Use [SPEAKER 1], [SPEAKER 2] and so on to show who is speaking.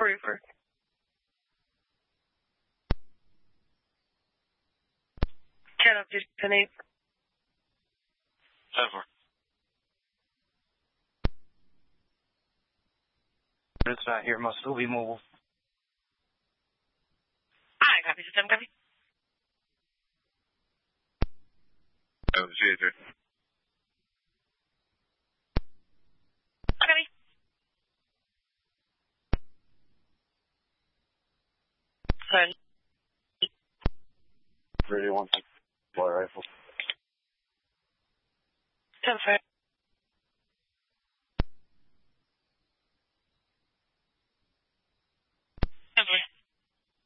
[SPEAKER 1] Reaper. Channel 210-8.
[SPEAKER 2] 10-4.
[SPEAKER 3] It's not here. Must still be mobile.
[SPEAKER 1] Hi, copy system, copy.
[SPEAKER 2] CA3.
[SPEAKER 1] Copy. Sorry.
[SPEAKER 2] Radio 1, boy rifle.
[SPEAKER 1] 10-4.